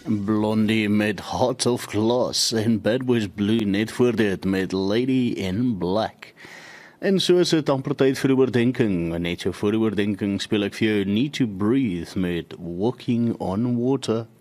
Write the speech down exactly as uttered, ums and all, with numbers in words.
Blondie met Heart of Glass en Bad Boys Blue net voor dit met Lady in Black. En so is dit amper tyd vir oordenking. Net so voor die oordenking speel ek vir jou Need to Breathe met Walking on Water.